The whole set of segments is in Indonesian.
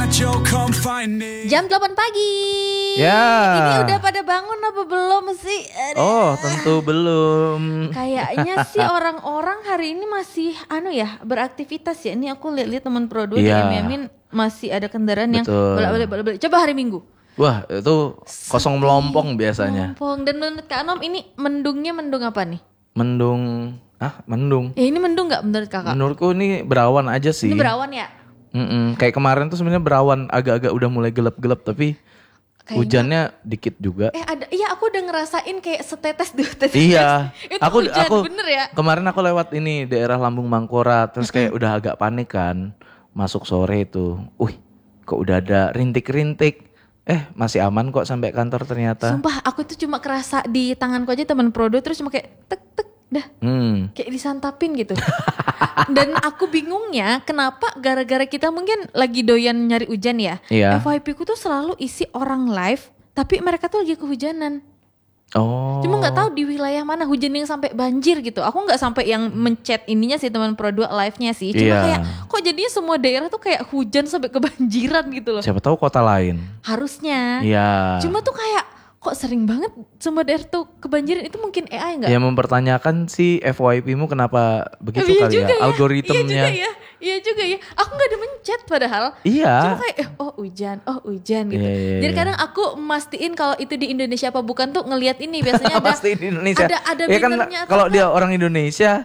Jam 8 pagi. Ya. Ini udah pada bangun apa belum sih? Aduh. Oh, tentu belum. Kayaknya sih orang-orang hari ini masih beraktivitas ya. Ini aku lihat-lihat teman Pro2 Iya. dari Miamin masih ada kendaraan yang Betul. bolak-balik. Coba hari Minggu. Wah, itu kosong melompong biasanya. Melompong. Dan menurut Kak Anom ini mendung apa nih? Mendung. Ini mendung nggak menurut Kakak? Menurutku ini berawan aja sih. Ini berawan ya? Kayak kemarin tuh sebenarnya berawan agak-agak udah mulai gelap-gelap tapi Kayaknya, hujannya dikit juga. Iya aku udah ngerasain kayak setetes dua tetes. Iya. Itu hujan bener ya? Kemarin aku lewat ini daerah Lambung Mangkora terus kayak udah agak panik kan. Masuk sore itu. Kok udah ada rintik-rintik. Masih aman kok sampai kantor ternyata. Sumpah aku tuh cuma kerasa di tanganku aja teman Pro2 terus cuma kayak tek dah. Kayak disantapin gitu. Dan aku bingungnya kenapa gara-gara kita mungkin lagi doyan nyari hujan ya. Iya. FYP ku tuh selalu isi orang live tapi mereka tuh lagi kehujanan. Oh. Cuma nggak tahu di wilayah mana hujan yang sampai banjir gitu. Aku nggak sampai yang menchat ininya sih teman Pro2 live-nya sih. Cuma kayak kok jadinya semua daerah tuh kayak hujan sampai kebanjiran gitu loh. Siapa tahu kota lain. Harusnya. Iya. Cuma tuh kayak kok sering banget semua daerah tuh kebanjiran, itu mungkin AI nggak? Ya mempertanyakan sih FYP-mu kenapa begitu kali ya, algoritmnya. Iya juga ya. Aku nggak ada mencet padahal. Iya. Cuma kayak hujan gitu. Iya. Jadi kadang aku mastiin kalau itu di Indonesia apa bukan tuh ngelihat ini biasanya ada. Pasti di Indonesia. Ada ya kan bannernya atau kalau apa? dia orang Indonesia.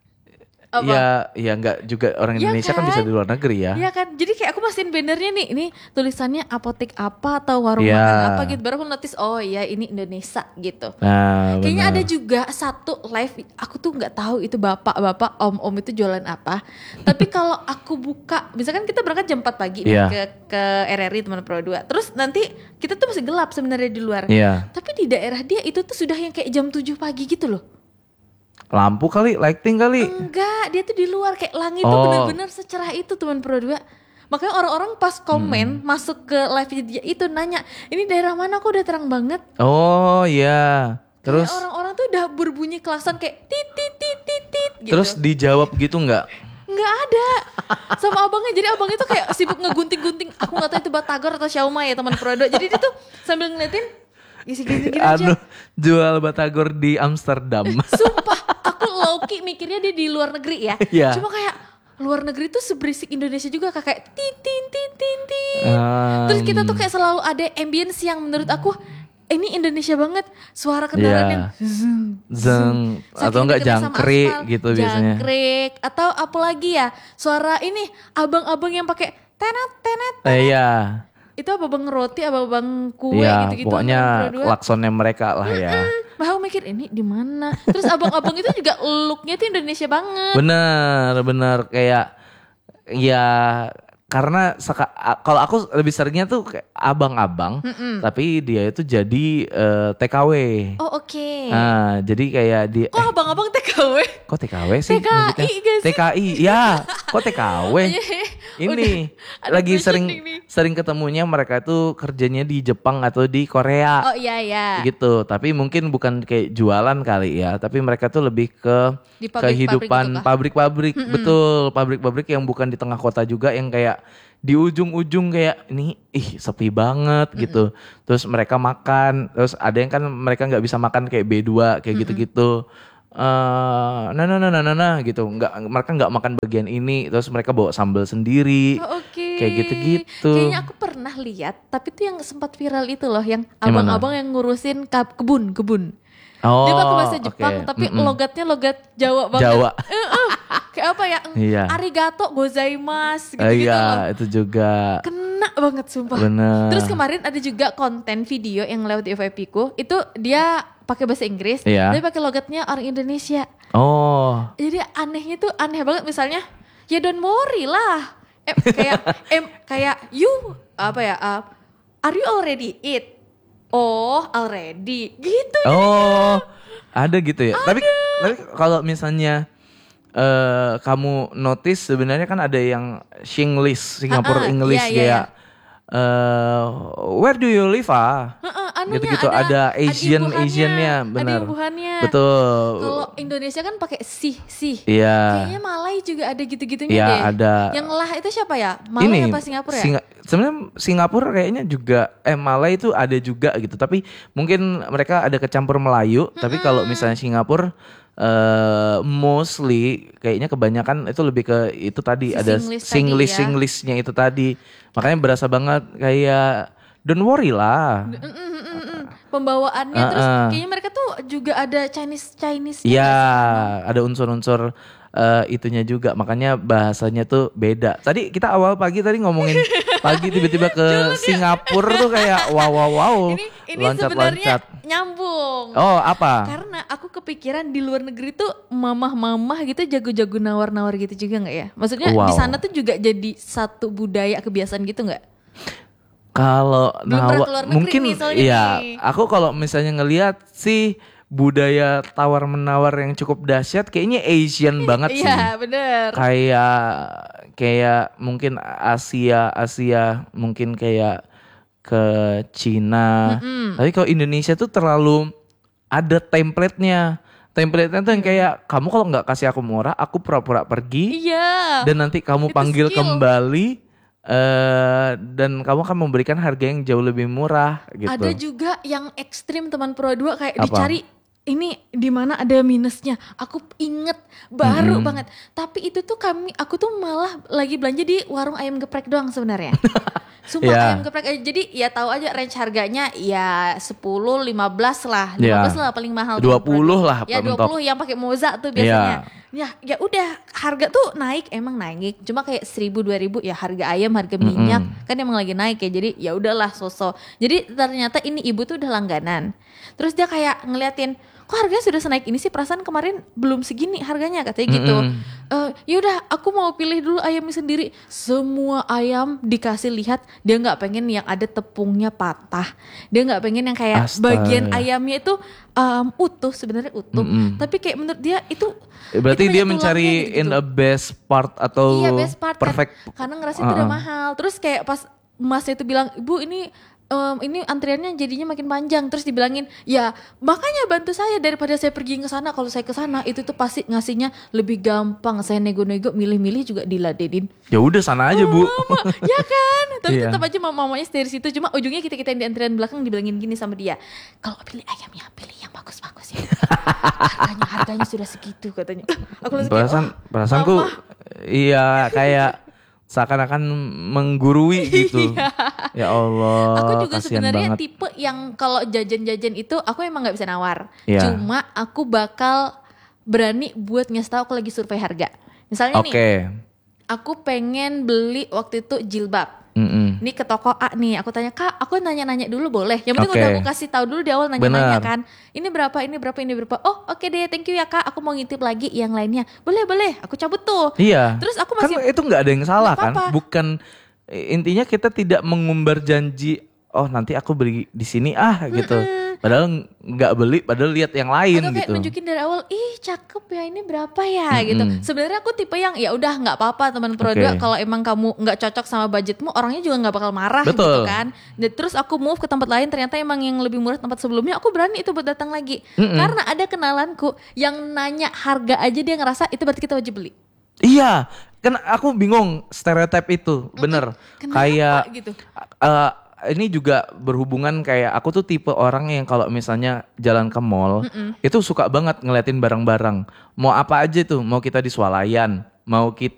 Apa? Ya nggak juga orang Indonesia kan bisa di luar negeri ya. Iya kan, jadi kayak aku mastiin bannernya nih, ini tulisannya apotek apa atau warung Iya. makan apa gitu. Baru aku notice, oh iya ini Indonesia gitu. Nah, Kayaknya benar. ada juga satu live, aku tuh nggak tahu itu bapak-bapak, om-om itu jualan apa. Tapi kalau aku buka, misalkan kita berangkat jam 4 pagi nih Iya. ke RRI teman Pro2. Terus nanti kita tuh masih gelap sebenarnya di luar. Iya. Tapi di daerah dia itu tuh sudah yang kayak jam 7 pagi gitu loh. Lampu kali, lighting kali. Enggak, dia tuh di luar kayak langit tuh benar-benar secerah itu teman Pro2. Makanya orang-orang pas komen masuk ke live dia itu nanya, ini daerah mana kok udah terang banget? Oh iya. Terus Kayak orang-orang tuh udah berbunyi kelasan kayak tit gitu. terus dijawab gitu nggak? Nggak ada sama abangnya, jadi abangnya tuh kayak sibuk ngegunting-gunting. Aku nggak tahu itu batagor atau Xiaomi ya teman Pro2. Jadi dia tuh sambil ngeliatin isi gini aja. Jual batagor di Amsterdam. Sumpah, aku low-key mikirnya dia di luar negeri ya. Iya. Cuma kayak luar negeri tuh seberisik Indonesia juga, kayak tin. Terus kita tuh kayak selalu ada ambience yang menurut aku ini Indonesia banget. Suara kendaraan yang zeng atau enggak jangkrik gitu biasanya. Jangkrik atau apalagi ya, suara ini abang-abang yang pakai tenet. Iya. Itu abang roti, abang kue Iya, gitu-gitu. pokoknya klaksonnya mereka lah ya. Bah, aku mikir ini di mana? Terus abang-abang itu juga looknya tuh Indonesia banget. Bener kayak ya karena kalau aku lebih seringnya tuh kayak abang-abang, tapi dia itu jadi TKW. Oh oke. Nah, jadi kayak dia Kok abang-abang TKW? kok TKW sih? TKI nyebutnya? gak sih? TKI, ya. Kok TKW? Ini ada lagi questioning nih. sering ketemunya mereka tuh kerjanya di Jepang atau di Korea. Oh iya. Gitu, tapi mungkin bukan kayak jualan kali ya, tapi mereka tuh lebih ke Di pabrik-pabrik kehidupan gitu kah? pabrik-pabrik, betul, pabrik-pabrik yang bukan di tengah kota juga, yang kayak di ujung-ujung kayak ini sepi banget gitu. Terus mereka makan, terus ada yang kan mereka nggak bisa makan kayak B2 kayak gitu-gitu. Gitu, mereka nggak makan bagian ini, terus mereka bawa sambal sendiri. Oh, oke. Kayak gitu-gitu. Kayaknya aku pernah lihat, tapi tuh yang sempat viral itu loh, yang Yang mana? abang-abang yang ngurusin kebun. Oh, Dia pakai bahasa Jepang, oke. tapi logatnya logat Jawa banget. Jawa. Kayak apa ya? Iya. Arigato gozaimasu gitu-gitu loh. Iya, itu juga. Kena banget sumpah. Bener. Terus kemarin ada juga konten video yang lewat di FYP ku, itu dia pakai bahasa Inggris, Iya. tapi pakai logatnya orang Indonesia. Oh, Jadi anehnya tuh aneh banget, misalnya ya don't worry lah. Kayak you apa ya? Are you already eat? Oh, already. Gitu. ada gitu ya. Tapi kalau misalnya kamu notice sebenarnya kan ada yang Singlish, Singapore English iya. kayak where do you live Anunya gitu-gitu ada Asiannya ada benar. imbuhannya. Betul. Kalau Indonesia kan pakai sih. Iya. Kayaknya Malay juga ada gitu-gitunya Iya, deh. ada. Yang lah itu siapa ya? Malay apa Singapura ya? Sebenarnya Singapura kayaknya juga Malay itu ada juga gitu. Tapi mungkin mereka ada kecampur Melayu. Tapi kalau misalnya Singapura mostly kayaknya kebanyakan itu lebih ke itu tadi ada Singlish-nya itu tadi. Makanya berasa banget kayak don't worry lah. Pembawaannya terus kayaknya mereka tuh juga ada Chinese. Iya, ada unsur-unsur itunya juga. Makanya bahasanya tuh beda. Tadi kita awal pagi tadi ngomongin pagi tiba-tiba ke Singapura tuh kayak wow. Ini sebenarnya nyambung. Oh, apa? Karena aku kepikiran di luar negeri tuh mamah-mamah gitu jago-jago nawar-nawar gitu juga nggak ya? Maksudnya di sana tuh juga jadi satu budaya kebiasaan gitu nggak? Kalau mungkin iya, nih. aku kalau misalnya ngelihat sih budaya tawar menawar yang cukup dahsyat kayaknya Asian banget sih. Iya, bener. Kayak mungkin Asia mungkin kayak ke Cina. Tapi kalau Indonesia tuh terlalu ada template-nya. Template-nya tuh yang kayak kamu kalau nggak kasih aku murah, aku pura-pura pergi. Iya. Dan nanti kamu Itu panggil skill. kembali. Dan kamu akan memberikan harga yang jauh lebih murah gitu. Ada juga yang ekstrim teman Pro 2 kayak Apa? dicari ini di mana ada minusnya. Aku inget baru banget. Tapi itu tuh aku tuh malah lagi belanja di warung ayam geprek doang sebenarnya. Sumpah ayam geprek aja. Jadi ya tahu aja range harganya ya 10, 15 lah. 15 lah paling mahal. 20 lah ya 20 mentok. yang pakai moza tuh biasanya. Ya udah harga tuh emang naik. Cuma kayak 1.000 2.000 ya harga ayam, harga minyak kan emang lagi naik ya. Jadi ya udahlah sosok. Jadi ternyata ini ibu tuh udah langganan. Terus dia kayak ngeliatin kok harganya sudah senaik ini sih, perasaan kemarin belum segini harganya katanya gitu. Yaudah aku mau pilih dulu ayamnya sendiri. Semua ayam dikasih lihat, dia nggak pengen yang ada tepungnya patah, dia nggak pengen yang kayak bagian ayamnya itu utuh, sebenarnya utuh. Tapi kayak menurut dia itu berarti itu dia banyak mencari tulangnya in a best part atau best part perfect kan, karena ngerasa itu udah mahal. Terus kayak pas masnya itu bilang, ibu ini antriannya jadinya makin panjang. Terus dibilangin, ya makanya bantu saya daripada saya pergi ke sana. Kalau saya ke sana itu tuh pasti ngasihnya lebih gampang. Saya nego-nego, milih-milih juga diladenin. Ya udah sana aja bu. Ya kan. Tapi tetap aja mamanya dari situ. Cuma ujungnya kita yang di antrian belakang dibilangin gini sama dia, kalau pilih ayamnya pilih yang bagus-bagus ya. Harganya sudah segitu katanya. Aku langsung perasaanku iya kayak seakan-akan menggurui gitu. Ya Allah, aku juga sebenarnya banget. tipe yang kalau jajan-jajan itu aku emang nggak bisa nawar. Cuma aku bakal berani buat ngasih tahu aku lagi survei harga. Misalnya nih, aku pengen beli waktu itu jilbab. Ini ke toko A nih, aku tanya, Kak, aku nanya-nanya dulu boleh? Yang penting udah aku kasih tahu dulu di awal, nanya-nanya kan. Ini berapa? Oh, oke deh, thank you ya Kak. Aku mau ngintip lagi yang lainnya. Boleh, aku cabut tuh. Iya. Terus aku masih kan itu nggak ada yang salah kan? Bukan, intinya kita tidak mengumbar janji. Oh nanti aku beli di sini gitu. Padahal nggak beli, padahal lihat yang lain atau kayak gitu. nunjukin dari awal, ih cakep ya, ini berapa ya gitu. Sebenarnya aku tipe yang ya udah nggak apa-apa teman Pro 2, kalau emang kamu nggak cocok sama budgetmu, orangnya juga nggak bakal marah. Betul. Gitu kan. Dan terus aku move ke tempat lain, ternyata emang yang lebih murah tempat sebelumnya, aku berani itu buat datang lagi. Karena ada kenalanku yang nanya harga aja dia ngerasa itu berarti kita wajib beli. Iya, kan aku bingung stereotip itu, bener. Kenapa kayak gitu? Ini juga berhubungan kayak aku tuh tipe orang yang kalau misalnya jalan ke mall itu suka banget ngeliatin barang-barang. Mau apa aja tuh, mau kita di swalayan, mau kita